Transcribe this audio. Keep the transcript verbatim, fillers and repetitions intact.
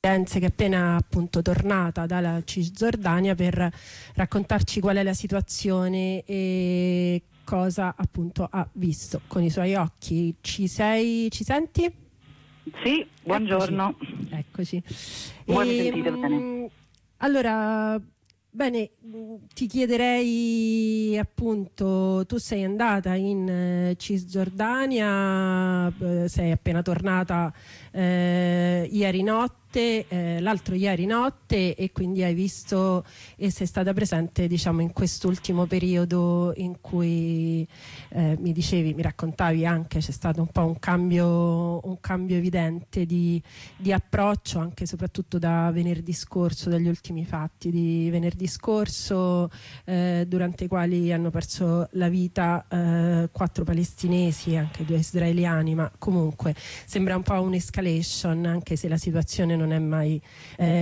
che è appena appunto tornata dalla Cisgiordania per raccontarci qual è la situazione e cosa appunto ha visto con i suoi occhi. Ci sei, ci senti? Sì, buongiorno. Eccoci. Voi mi E, sentite bene? Allora, bene, ti chiederei appunto, tu sei andata in eh, Cisgiordania, eh, sei appena tornata eh, ieri notte, eh, l'altro ieri notte, e quindi hai visto e sei stata presente, diciamo, in quest'ultimo periodo in cui eh, mi dicevi, mi raccontavi anche, c'è stato un po' un cambio, un cambio evidente di, di approccio, anche e soprattutto da venerdì scorso, dagli ultimi fatti di venerdì scorso, eh, durante i quali hanno perso la vita eh, quattro palestinesi, anche due israeliani, ma comunque sembra un po' un'escalation, anche se la situazione non è mai eh,